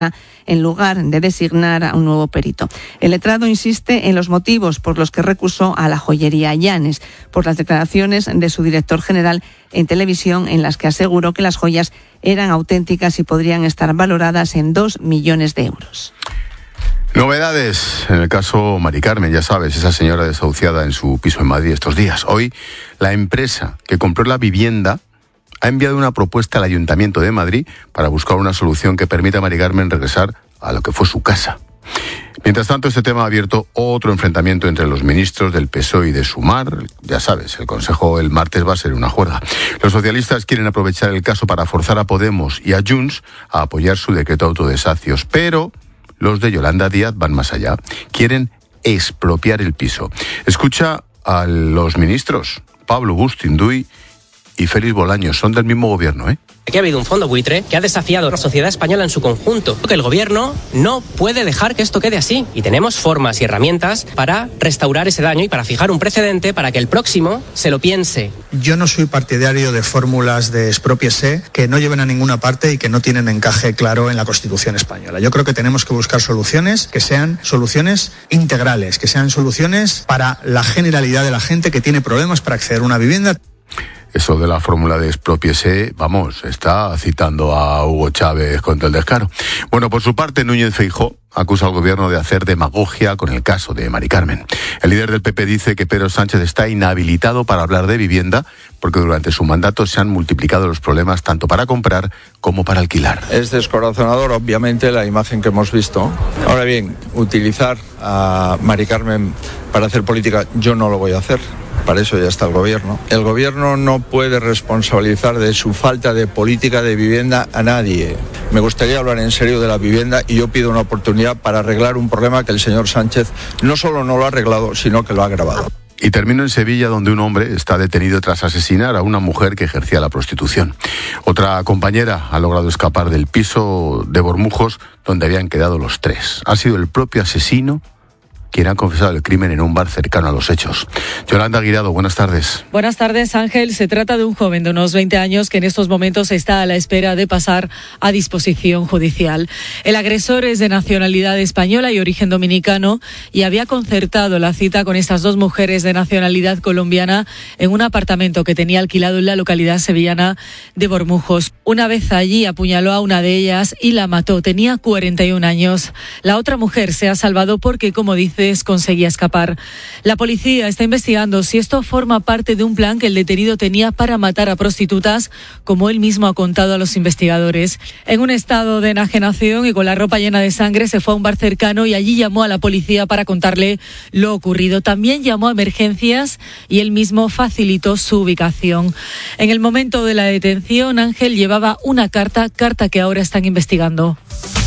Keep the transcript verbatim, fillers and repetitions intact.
en lugar de designar a un nuevo perito. El letrado insiste en los motivos por los que recusó a la joyería Llanes, por las declaraciones de su director general en televisión en las que aseguró que las joyas eran auténticas y podrían estar valoradas en dos millones de euros. Novedades en el caso Mari Carmen, ya sabes, esa señora desahuciada en su piso en Madrid estos días. Hoy, la empresa que compró la vivienda ha enviado una propuesta al Ayuntamiento de Madrid para buscar una solución que permita a Mari Carmen regresar a lo que fue su casa. Mientras tanto, este tema ha abierto otro enfrentamiento entre los ministros del P S O E y de Sumar. Ya sabes, el Consejo el martes va a ser una juerga. Los socialistas quieren aprovechar el caso para forzar a Podemos y a Junts a apoyar su decreto de autodesahucios, pero los de Yolanda Díaz van más allá. Quieren expropiar el piso. Escucha a los ministros, Pablo Bustinduy y Félix Bolaños, son del mismo gobierno, ¿eh? Aquí ha habido un fondo buitre que ha desafiado a la sociedad española en su conjunto. Que el gobierno no puede dejar que esto quede así. Y tenemos formas y herramientas para restaurar ese daño y para fijar un precedente para que el próximo se lo piense. Yo no soy partidario de fórmulas de expropiese que no lleven a ninguna parte y que no tienen encaje claro en la Constitución española. Yo creo que tenemos que buscar soluciones que sean soluciones integrales, que sean soluciones para la generalidad de la gente que tiene problemas para acceder a una vivienda. Eso de la fórmula de expropiese, vamos, está citando a Hugo Chávez contra el descaro. Bueno, por su parte, Núñez Feijóo acusa al gobierno de hacer demagogia con el caso de Mari Carmen. El líder del P P dice que Pedro Sánchez está inhabilitado para hablar de vivienda porque durante su mandato se han multiplicado los problemas tanto para comprar como para alquilar. Es descorazonador, obviamente, la imagen que hemos visto. Ahora bien, utilizar a Mari Carmen para hacer política, yo no lo voy a hacer. Para eso ya está el gobierno. El gobierno no puede responsabilizar de su falta de política de vivienda a nadie. Me gustaría hablar en serio de la vivienda y yo pido una oportunidad para arreglar un problema que el señor Sánchez no solo no lo ha arreglado, sino que lo ha agravado. Y termino en Sevilla, donde un hombre está detenido tras asesinar a una mujer que ejercía la prostitución. Otra compañera ha logrado escapar del piso de Bormujos, donde habían quedado los tres. Ha sido el propio asesino quien ha confesado el crimen en un bar cercano a los hechos. Yolanda Guirado, buenas tardes. Buenas tardes, Ángel. Se trata de un joven de unos veinte años que en estos momentos está a la espera de pasar a disposición judicial. El agresor es de nacionalidad española y origen dominicano y había concertado la cita con estas dos mujeres de nacionalidad colombiana en un apartamento que tenía alquilado en la localidad sevillana de Bormujos. Una vez allí apuñaló a una de ellas y la mató. Tenía cuarenta y un años. La otra mujer se ha salvado porque, como dice, conseguía escapar. La policía está investigando si esto forma parte de un plan que el detenido tenía para matar a prostitutas, como él mismo ha contado a los investigadores. En un estado de enajenación y con la ropa llena de sangre se fue a un bar cercano y allí llamó a la policía para contarle lo ocurrido. También llamó a emergencias y él mismo facilitó su ubicación. En el momento de la detención, Ángel llevaba una carta, carta que ahora están investigando.